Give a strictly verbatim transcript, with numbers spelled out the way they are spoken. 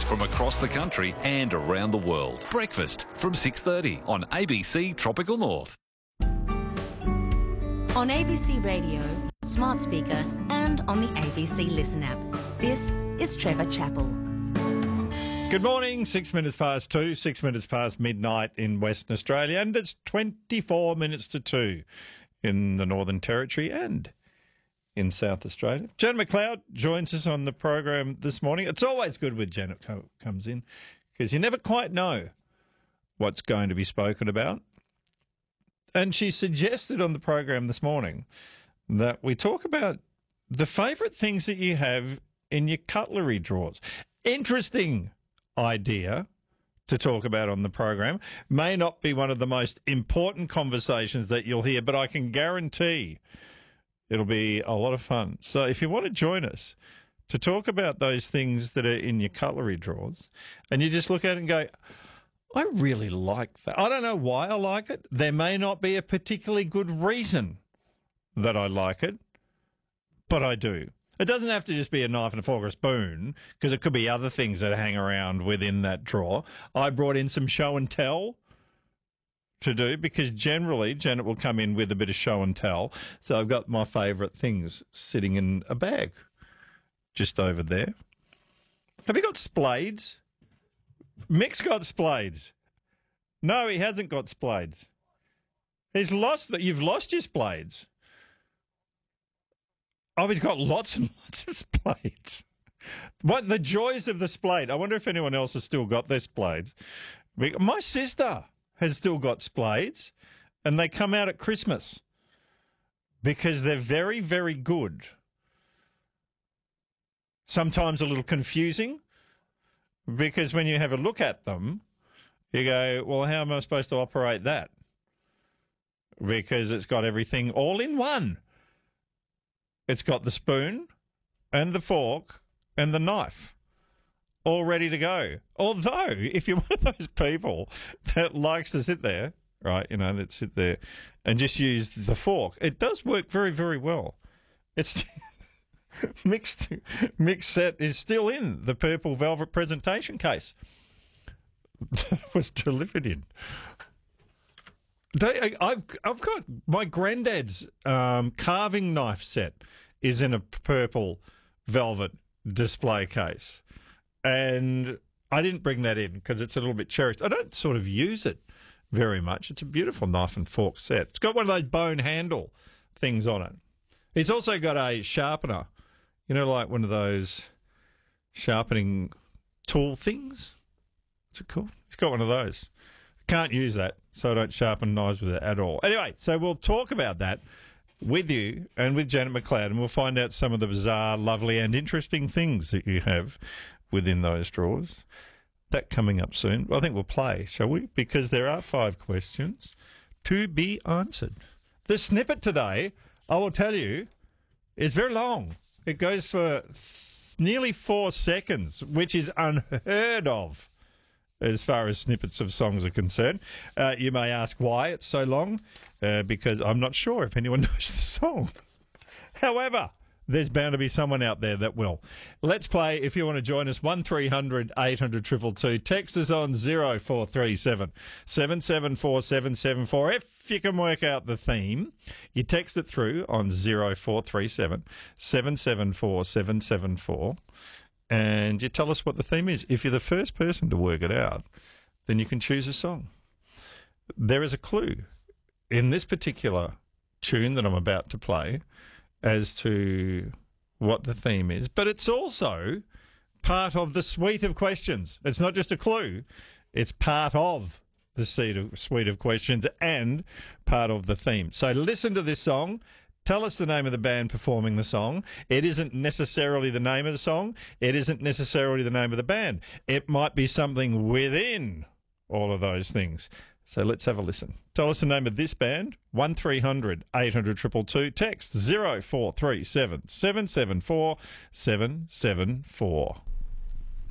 from across the country and around the world. Breakfast from six thirty on A B C Tropical North. On A B C Radio, smart speaker and on the A B C Listen app. This is Trevor Chappell. Good morning, six minutes past two, six minutes past midnight in Western Australia, and it's twenty-four minutes to two in the Northern Territory and in South Australia. Janet McLeod joins us on the program this morning. It's always good when Janet co- comes in because you never quite know what's going to be spoken about. And she suggested on the program this morning that we talk about the favourite things that you have in your cutlery drawers. Interesting idea to talk about on the program. May not be one of the most important conversations that you'll hear, but I can guarantee it'll be a lot of fun. So if you want to join us to talk about those things that are in your cutlery drawers, and you just look at it and go, I really like that. I don't know why I like it. There may not be a particularly good reason that I like it, but I do. It doesn't have to just be a knife and a fork or a spoon, because it could be other things that hang around within that drawer. I brought in some show and tell to do, because generally Janet will come in with a bit of show and tell. So I've got my favourite things sitting in a bag just over there. Have you got splades? Mick's got splades. No, he hasn't got splades. He's lost that. You've lost your splades. Oh, he's got lots and lots of splades. What the joys of the splade. I wonder if anyone else has still got their splades. My sister has still got splades, and they come out at Christmas because they're very, very good. Sometimes a little confusing, because when you have a look at them, you go, well, how am I supposed to operate that? Because it's got everything all in one. It's got the spoon and the fork and the knife all ready to go. Although, if you're one of those people that likes to sit there, right, you know, that sit there and just use the fork, it does work very, very well. It's mixed mixed set is still in the purple velvet presentation case that was delivered in. They, I've I've got my granddad's um, carving knife set is in a purple velvet display case, and I didn't bring that in because it's a little bit cherished. I don't sort of use it very much. It's a beautiful knife and fork set. It's got one of those bone handle things on it. It's also got a sharpener, you know, like one of those sharpening tool things. What's it called? It's got one of those. Can't use that, so I don't sharpen knives with it at all. Anyway, so we'll talk about that with you and with Janet McLeod, and we'll find out some of the bizarre, lovely and interesting things that you have within those drawers. That coming up soon. I think we'll play, shall we? Because there are five questions to be answered. The snippet today, I will tell you, is very long. It goes for nearly four seconds, which is unheard of as far as snippets of songs are concerned. Uh, you may ask why it's so long, uh, because I'm not sure if anyone knows the song. However, there's bound to be someone out there that will. Let's play. If you want to join us, one three hundred eight hundred two two two. Text us on zero four three seven seven seven four seven seven four. If you can work out the theme, you text it through on zero four three seven seven seven four seven seven four. And you tell us what the theme is. If you're the first person to work it out, then you can choose a song. There is a clue in this particular tune that I'm about to play as to what the theme is, but it's also part of the suite of questions. It's not just a clue, it's part of the suite of questions and part of the theme. So listen to this song. Tell us the name of the band performing the song. It isn't necessarily the name of the song. It isn't necessarily the name of the band. It might be something within all of those things. So let's have a listen. Tell us the name of this band, one three hundred eight hundred two two two. Text zero four three seven seven seven four seven seven four.